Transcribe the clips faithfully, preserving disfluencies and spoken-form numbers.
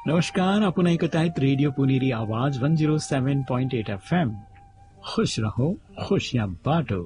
नमस्कार, आपण ऐकत आहेत रेडिओ पुणेरी आवाज वन झिरो सेवन पॉइंट एट एफ एम. खुश रहो, खुशियां बांटो.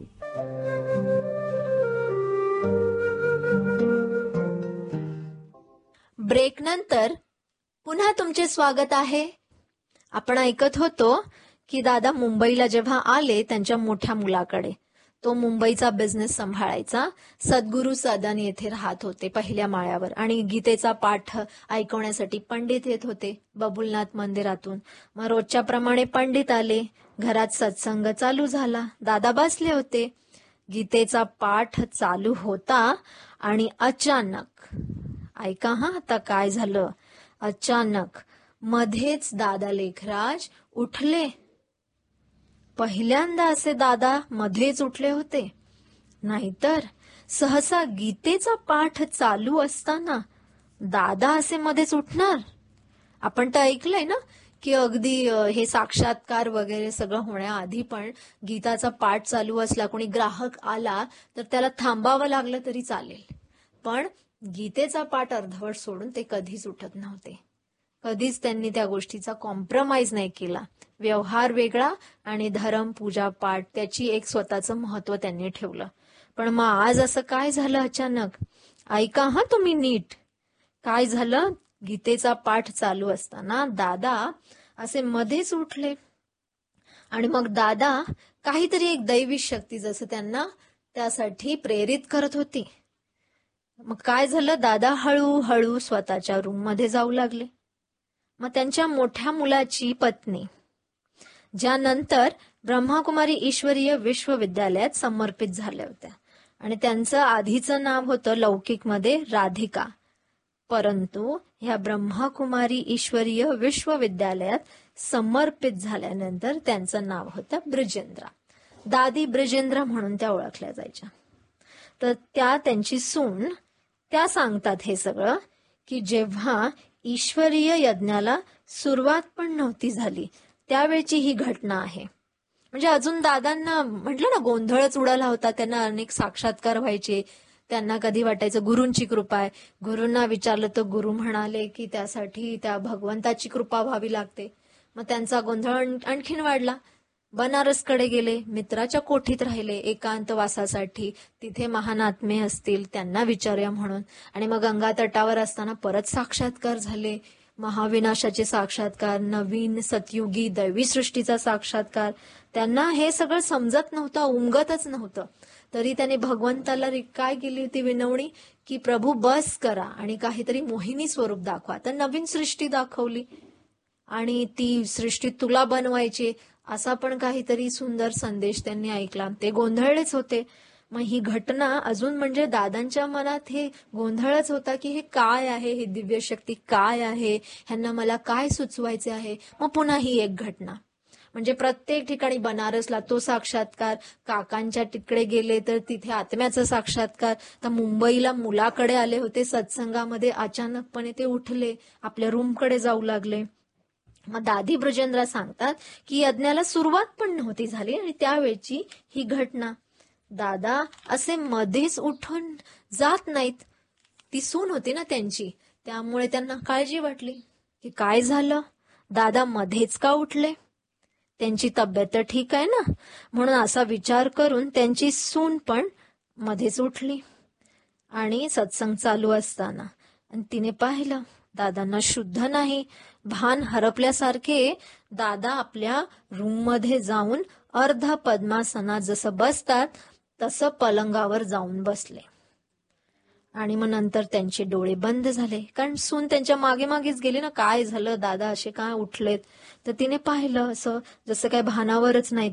ब्रेक नंतर पुन्हा तुमचे स्वागत आहे. आपण ऐकत होतो की दादा मुंबईला जेव्हा आले त्यांच्या मोठ्या मुलाकडे, तो मुंबईचा बिझनेस सांभाळायचा. सद्गुरू सदन येथे राहत होते पहिल्या माळ्यावर आणि गीतेचा पाठ ऐकवण्यासाठी पंडित येत होते बबुलनाथ मंदिरातून. मग रोजच्या प्रमाणे पंडित आले, घरात सत्संग चालू झाला. दादा बसले होते, गीतेचा पाठ चालू होता आणि अचानक, ऐका हा आता काय झालं. अचानक मध्येच दादा लेखराज उठले. पहिल्यांदा असे दादा मध्येच उठले होते. नाहीतर सहसा गीतेचा पाठ चालू असताना दादा असे मध्येच उठणार. आपण तर ऐकलंय ना की अगदी हे साक्षात्कार वगैरे सगळं होण्याआधी पण गीताचा पाठ चालू असला, कोणी ग्राहक आला तर त्याला थांबावं लागलं तरी चालेल, पण गीतेचा पाठ अर्धवट सोडून ते कधीच उठत नव्हते. कधीच त्यांनी त्या गोष्टीचा कॉम्प्रोमाइज नाही केला. व्यवहार वेगळा आणि धर्म पूजा पाठ त्याची एक स्वतःचं महत्व त्यांनी ठेवलं. पण मग आज असं काय झालं अचानक, ऐका हा तुम्ही नीट. काय झालं, गीतेचा पाठ चालू असताना दादा असे मध्येच उठले आणि मग दादा काहीतरी एक दैवी शक्ती जसं त्यांना त्यासाठी प्रेरित करत होती. मग काय झालं, दादा हळूहळू स्वतःच्या रूम मध्ये जाऊ लागले. मग त्यांच्या मोठ्या मुलाची पत्नी, ज्या नंतर ब्रह्माकुमारी ईश्वरीय विश्वविद्यालयात समर्पित झाल्या होत्या आणि त्यांचं आधीचं नाव होतं लौकिकमध्ये राधिका, परंतु ह्या ब्रह्माकुमारी ईश्वरीय विश्वविद्यालयात समर्पित झाल्यानंतर त्यांचं नाव होतं ब्रिजेंद्रा. दादी ब्रिजेंद्रा म्हणून त्या ओळखल्या जायच्या. तर त्या त्यांची सून त्या सांगतात हे सगळं की जेव्हा ईश्वरीय यज्ञाला सुरुवात पण नव्हती झाली त्यावेळची ही घटना आहे. म्हणजे अजून दादांना म्हटलं ना गोंधळच उडाला होता. त्यांना अनेक साक्षात्कार व्हायचे. त्यांना कधी वाटायचं गुरूंची कृपा आहे. गुरूंना विचारलं तर गुरु म्हणाले की त्यासाठी त्या भगवंताची कृपा व्हावी लागते. मग त्यांचा गोंधळ आणखीन वाढला. बनारसकडे गेले, मित्राच्या कोठीत राहिले एकांत वासासाठी. तिथे महान आत्मे असतील त्यांना विचारूया म्हणून. आणि मग गंगा तटावर असताना परत साक्षात्कार झाले. महाविनाशाचे साक्षात्कार, नवीन सतयुगी दैवी सृष्टीचा साक्षात्कार. त्यांना हे सगळं समजत नव्हतं, उमगतच नव्हतं. तरी त्याने भगवंताला काय केली होती विनवणी की प्रभू बस करा आणि काहीतरी मोहिनी स्वरूप दाखवा. तर नवीन सृष्टी दाखवली आणि ती सृष्टी तुला बनवायची असा पण काहीतरी सुंदर संदेश त्यांनी ऐकला. ते गोंधळलेच होते. मग ही घटना अजून म्हणजे दादांच्या मनात हे गोंधळच होता की हे काय आहे, हे दिव्य शक्ती काय आहे, ह्यांना मला काय सुचवायचे आहे. मग पुन्हा ही एक घटना. म्हणजे प्रत्येक ठिकाणी बनारसला तो साक्षात्कार, काकांच्या तिकडे गेले तर तिथे आत्म्याचा साक्षात्कार, तर मुंबईला मुलाकडे आले होते सत्संगामध्ये, अचानकपणे ते उठले, आपल्या रूमकडे जाऊ लागले. मग दादी ब्रजेंद्रा सांगतात की यज्ञाला सुरुवात पण नव्हती झाली आणि त्यावेळची ही घटना. दादा असे मध्येच उठून जात नाहीत. ती सून होती ना त्यांची, त्यामुळे त्यांना काळजी वाटली की काय झालं, दादा मध्येच का उठले, त्यांची तब्येत तर ठीक आहे ना. म्हणून असा विचार करून त्यांची सून पण मध्येच उठली आणि सत्संग चालू असताना आणि तिने पाहिलं दादांना शुद्ध नाही, भान हरपल्यासारखे दादा आपल्या रूम मध्ये जाऊन अर्ध पद्मासनात जसं बसतात तसं पलंगावर जाऊन बसले. आणि मग नंतर त्यांचे डोळे बंद झाले, कारण सून त्यांच्या मागे मागेच गेली ना, काय झालं दादा असे काय उठलेत. तर तिने पाहिलं असं जसं काय भानावरच नाही